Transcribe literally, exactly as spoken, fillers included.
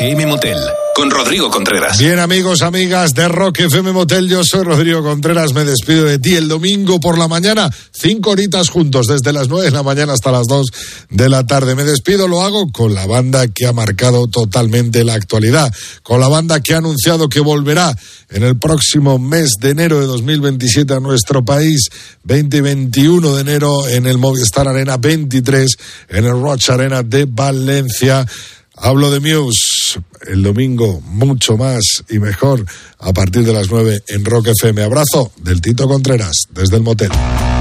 F M Motel, con Rodrigo Contreras. Bien, amigos, amigas de Rock F M Motel, yo soy Rodrigo Contreras, me despido de ti el domingo por la mañana, cinco horitas juntos, desde las nueve de la mañana hasta las dos de la tarde. Me despido, lo hago con la banda que ha marcado totalmente la actualidad, con la banda que ha anunciado que volverá en el próximo mes de enero de dos mil veintisiete a nuestro país, veinte y veintiuno de enero en el Movistar Arena, veintitrés en el Roig Arena de Valencia. Hablo de Muse, el domingo mucho más y mejor a partir de las nueve en Rock F M. Abrazo del Tito Contreras desde el motel.